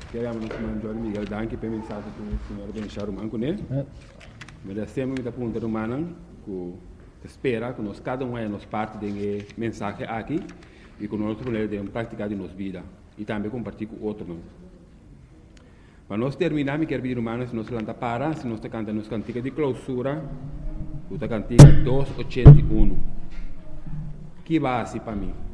Queremos nos mandar Miguel Danke para mensagem do senhor Benchar Manco, né? Mas sempre muita pergunta humana que espera que nós cada um é nos parte de mensagem aqui e que nós podemos praticar em nossa vida e também compartilhar com outros. Para nós terminar, me quero pedir humanos, se nós lanta para, se nós cantamos nos cantiga de clausura, o cantiga 281. Que base para mim?